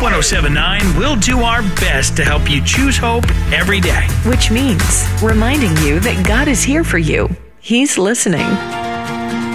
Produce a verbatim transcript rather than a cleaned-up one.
one oh seven point nine will do our best to help you choose hope every day. Which means reminding you that God is here for you. He's listening.